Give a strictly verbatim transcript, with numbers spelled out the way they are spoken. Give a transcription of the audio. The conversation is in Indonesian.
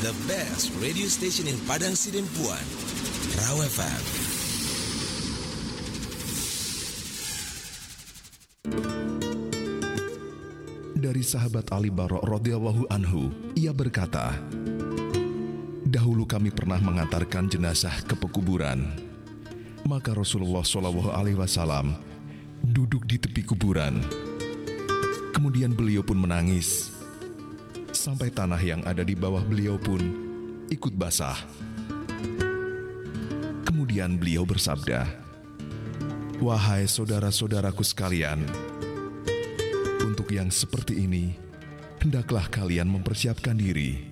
the best radio station in Padang Sidempuan, Raw F M. Dari sahabat Ali Barok radhiyallahu anhu, ia berkata, dahulu kami pernah mengantarkan jenazah ke pekuburan. Maka Rasulullah shallallahu alaihi wasallam duduk di tepi kuburan. Kemudian beliau pun menangis, sampai tanah yang ada di bawah beliau pun ikut basah. Kemudian beliau bersabda, wahai saudara-saudaraku sekalian, untuk yang seperti ini, hendaklah kalian mempersiapkan diri.